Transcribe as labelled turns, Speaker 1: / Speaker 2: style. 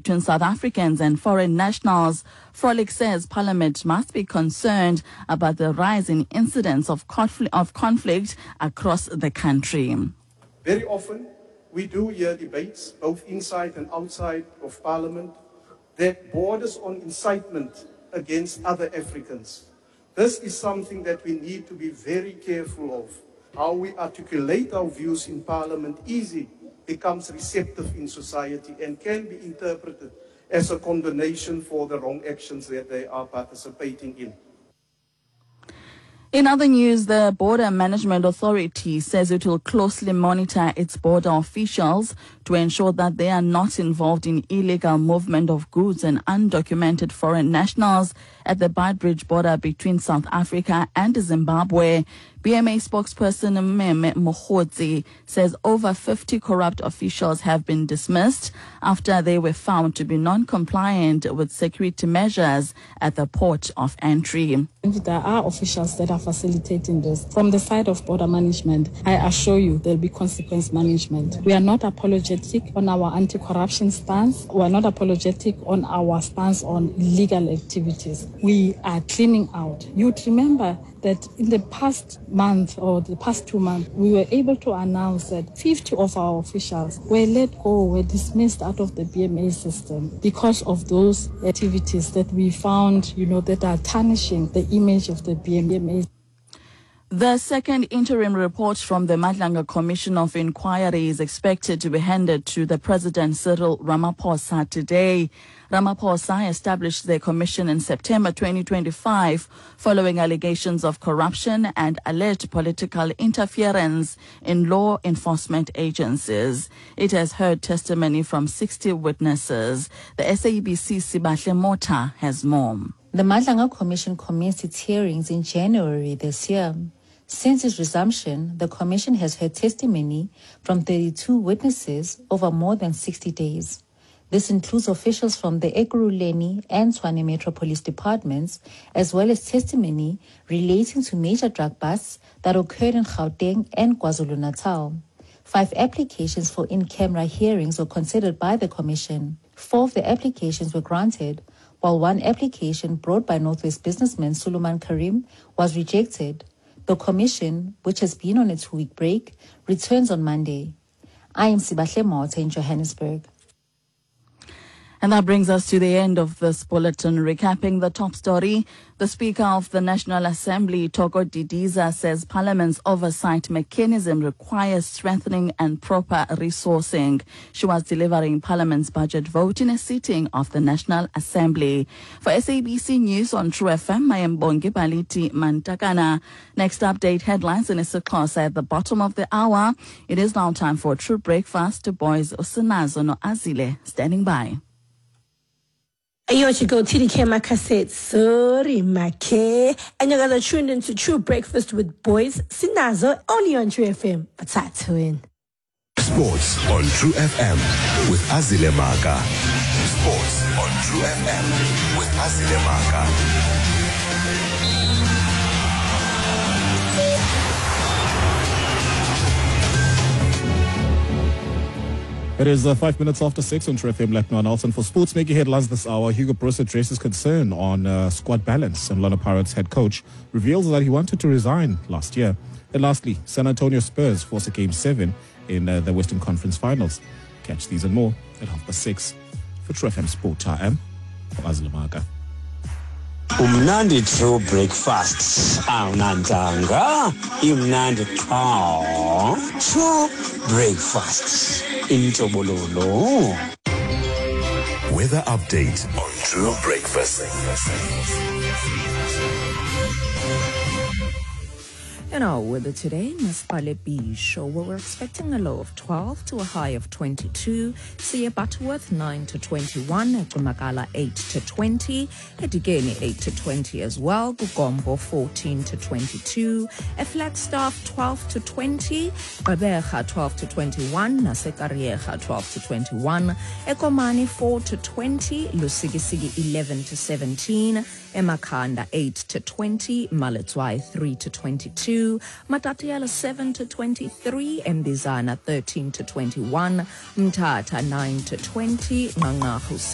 Speaker 1: between South Africans and foreign nationals. Frolik says Parliament must be concerned about the rise in incidents of conflict across the country.
Speaker 2: Very often, we do hear debates, both inside and outside of Parliament, that borders on incitement against other Africans. This is something that we need to be very careful of. How we articulate our views in Parliament easily becomes receptive in society and can be interpreted as a condemnation for the wrong actions that they are participating in.
Speaker 1: In other news, the Border Management Authority says it will closely monitor its border officials to ensure that they are not involved in illegal movement of goods and undocumented foreign nationals at the Beitbridge border between South Africa and Zimbabwe. BMA spokesperson Meme Mokhotsi says over 50 corrupt officials have been dismissed after they were found to be non-compliant with security measures at the port of entry.
Speaker 3: There are officials that are facilitating this. From the side of border management, I assure you there will be consequence management. We are not apologetic on our anti-corruption stance. We are not apologetic on our stance on illegal activities. We are cleaning out. You'd remember that in the past month or the past 2 months, we were able to announce that 50 of our officials were let go, were dismissed out of the BMA system because of those activities that we found, that are tarnishing the image of the BMA.
Speaker 1: The second interim report from the Madlanga Commission of Inquiry is expected to be handed to the President Cyril Ramaphosa today. Ramaphosa established the commission in September 2025 following allegations of corruption and alleged political interference in law enforcement agencies. It has heard testimony from 60 witnesses. The SABC Sibahle Mota has more.
Speaker 4: The Madlanga Commission commenced its hearings in January this year. Since its resumption, the Commission has heard testimony from 32 witnesses over more than 60 days. This includes officials from the Ekurhuleni and Tshwane Metro Police Departments, as well as testimony relating to major drug busts that occurred in Gauteng and KwaZulu-Natal. 5 applications for in-camera hearings were considered by the Commission. 4 of the applications were granted, while 1 application brought by Northwest businessman Suleiman Karim was rejected. The Commission, which has been on a 2-week break, returns on Monday. I am Sibahle Mota in Johannesburg.
Speaker 1: And that brings us to the end of this bulletin. Recapping the top story, the Speaker of the National Assembly, Thoko Didiza, says Parliament's oversight mechanism requires strengthening and proper resourcing. She was delivering Parliament's budget vote in a sitting of the National Assembly. For SABC News on True FM, I am Bongi Baliti Mantakana. Next update, headlines in isiXhosa at the bottom of the hour. It is now time for True Breakfast. Boys Osinazo no Azile standing by.
Speaker 5: Ayo go TDK Makaset, sorry Make. And you guys are tuned into True Breakfast with Boys Sinazo, only on True FM. But that's win.
Speaker 6: Sports on True FM with Azile Maka. Sports on True FM with Azile Maka.
Speaker 7: It is 5 minutes after 6 on True FM. Black Noah Nelson for sports making headlines this hour. Hugo Broos addresses concern on squad balance. And Orlando Pirates head coach reveals that he wanted to resign last year. And lastly, San Antonio Spurs force a Game 7 in the Western Conference Finals. Catch these and more at 6:30 for True FM Sport Time. Azile Maka.
Speaker 8: Umnandi True Breakfast awunanzanga imnandi qha True Breakfast intobolo.
Speaker 6: Weather update on True Breakfast.
Speaker 9: In our weather today, Masipale Bisho, where we're expecting a low of 12 to a high of 22. Siya Butterworth 9 to 21, Gumakala 8 to 20, Edigeni 8 to 20 as well, Gugombo 14 to 22, Flagstaff 12 to 20, Gqeberha 12 to 21, Nasekariyerha 12 to 21, Ekomani 4 to 20, Lusigisigi 11 to 17, Emakhanda 8 to 20, Maletswai 3 to 22, Matatiala 7 to 23, Mbizana 13 to 21, Mthatha 9 to 20, Nqangqahu